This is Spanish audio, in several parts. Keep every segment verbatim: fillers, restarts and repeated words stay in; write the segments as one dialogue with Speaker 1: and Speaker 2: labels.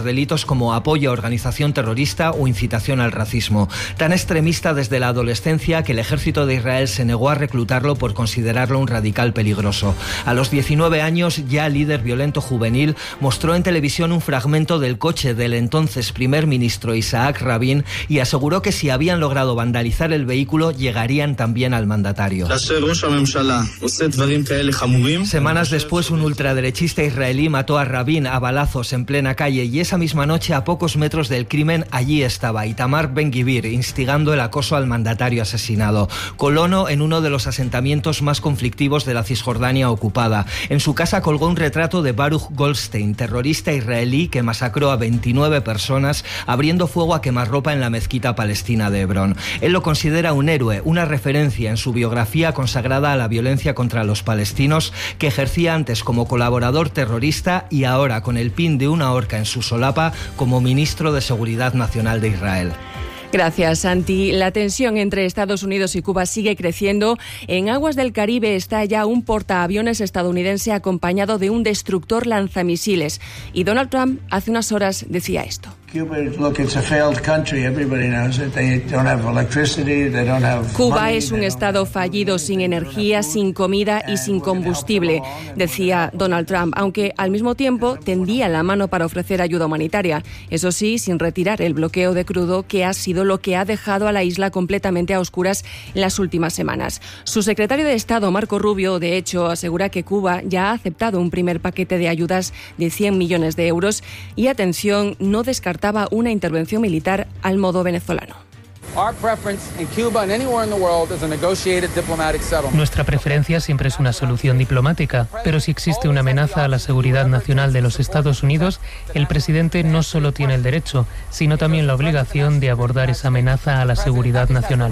Speaker 1: delitos como apoyo a organización terrorista o incitación al racismo. Tan extremista desde la adolescencia que el ejército de Israel se negó a reclutarlo por considerarlo un radical peligroso. A los diecinueve años, ya líder violento juvenil, mostró en televisión un fragmento del coche del entonces primer ministro Isaac Rabin y aseguró que si habían logrado vandalizar el vehículo, llegarían también al mandatario. Semanas después, un ultraderechista israelí mató a Rabin a balazos en plena calle y esa misma noche, a pocos metros del crimen, allí estaba Itamar Ben-Gvir instigando el acoso al mandatario asesinado. Colono en uno de los asentamientos más conflictivos de la Cisjordania ocupada. En su casa colgó un retrato de Baruch Goldstein, terrorista israelí que masacró a veintinueve personas abriendo fuego a quemarropa en la mezquita palestina de Hebrón. Él lo considera un héroe, una referencia en su biografía consagrada a la violencia contra los palestinos que ejercía antes como colaborador terrorista y ahora, con el pin de una horca en su solapa, como ministro de Seguridad Nacional de Israel.
Speaker 2: Gracias, Santi. La tensión entre Estados Unidos y Cuba sigue creciendo. En aguas del Caribe está ya un portaaviones estadounidense acompañado de un destructor lanzamisiles. Y Donald Trump hace unas horas decía esto. Cuba es un estado fallido, sin energía, sin comida y sin combustible, decía Donald Trump, aunque al mismo tiempo tendía la mano para ofrecer ayuda humanitaria. Eso sí, sin retirar el bloqueo de crudo, que ha sido lo que ha dejado a la isla completamente a oscuras en las últimas semanas. Su secretario de Estado, Marco Rubio, de hecho, asegura que Cuba ya ha aceptado un primer paquete de ayudas de cien millones de euros y, atención, no descartaba una intervención militar al modo venezolano.
Speaker 3: Nuestra preferencia siempre es una solución diplomática, pero si existe una amenaza a la seguridad nacional de los Estados Unidos, el presidente no solo tiene el derecho, sino también la obligación de abordar esa amenaza a la seguridad nacional.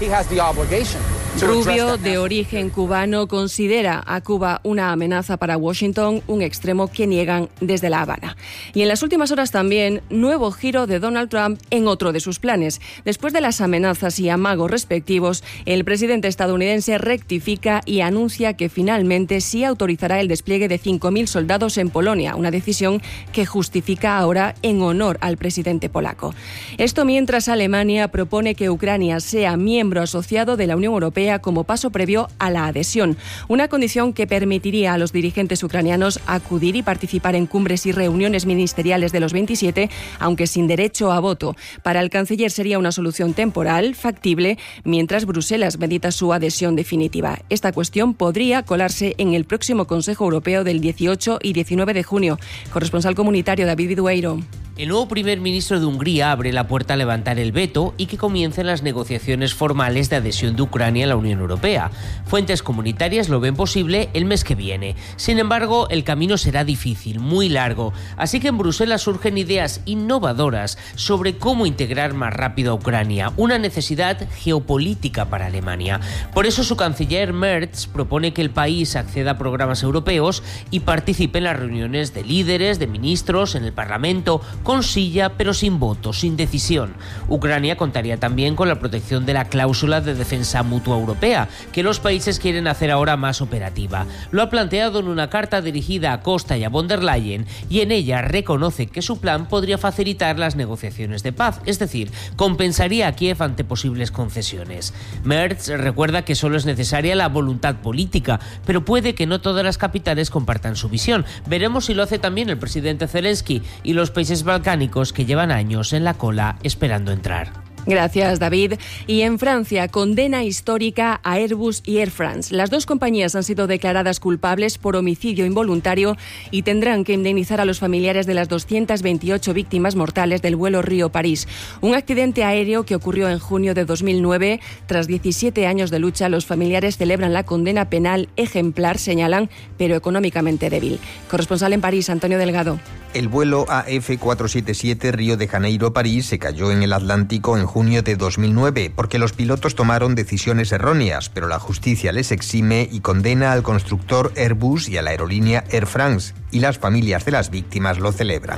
Speaker 2: Rubio, de origen cubano, considera a Cuba una amenaza para Washington, un extremo que niegan desde La Habana. Y en las últimas horas también, nuevo giro de Donald Trump en otro de sus planes. Después de las amenazas y amagos respectivos, el presidente estadounidense rectifica y anuncia que finalmente sí autorizará el despliegue de cinco mil soldados en Polonia, una decisión que justifica ahora en honor al presidente polaco. Esto mientras Alemania propone que Ucrania sea miembro asociado de la Unión Europea como paso previo a la adhesión, una condición que permitiría a los dirigentes ucranianos acudir y participar en cumbres y reuniones ministeriales de los veintisiete, aunque sin derecho a voto. Para el canciller sería una solución temporal, factible, mientras Bruselas medita su adhesión definitiva. Esta cuestión podría colarse en el próximo Consejo Europeo del dieciocho y diecinueve de junio. Corresponsal comunitario David Vidueiro.
Speaker 4: El nuevo primer ministro de Hungría abre la puerta a levantar el veto y que comiencen las negociaciones formales de adhesión de Ucrania a la Unión Europea. Fuentes comunitarias lo ven posible el mes que viene. Sin embargo, el camino será difícil, muy largo. Así que en Bruselas surgen ideas innovadoras sobre cómo integrar más rápido a Ucrania, una necesidad geopolítica para Alemania. Por eso su canciller Merz propone que el país acceda a programas europeos y participe en las reuniones de líderes, de ministros, en el Parlamento, con silla pero sin voto, sin decisión. Ucrania contaría también con la protección de la cláusula de defensa mutua europea, que los países quieren hacer ahora más operativa. Lo ha planteado en una carta dirigida a Costa y a von der Leyen, y en ella reconoce que su plan podría facilitar las negociaciones de paz, es decir, compensaría a Kiev ante posibles concesiones. Merz recuerda que solo es necesaria la voluntad política, pero puede que no todas las capitales compartan su visión. Veremos si lo hace también el presidente Zelensky y los países balcánicos que llevan años en la cola esperando entrar.
Speaker 2: Gracias, David. Y en Francia, condena histórica a Airbus y Air France. Las dos compañías han sido declaradas culpables por homicidio involuntario y tendrán que indemnizar a los familiares de las doscientas veintiocho víctimas mortales del vuelo Río-París. Un accidente aéreo que ocurrió en junio de dos mil nueve. Tras diecisiete años de lucha, los familiares celebran la condena penal ejemplar, señalan, pero económicamente débil. Corresponsal en París, Antonio Delgado.
Speaker 5: El vuelo A F cuatrocientos setenta y siete Río de Janeiro-París se cayó en el Atlántico en junio de dos mil nueve porque los pilotos tomaron decisiones erróneas, pero la justicia les exime y condena al constructor Airbus y a la aerolínea Air France, y las familias de las víctimas lo celebran.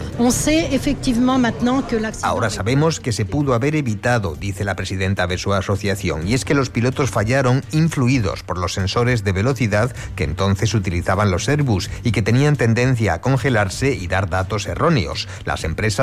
Speaker 5: Ahora sabemos que se pudo haber evitado, dice la presidenta de su asociación, y es que los pilotos fallaron influidos por los sensores de velocidad que entonces utilizaban los Airbus y que tenían tendencia a congelarse y dar datos erróneos. Las empresas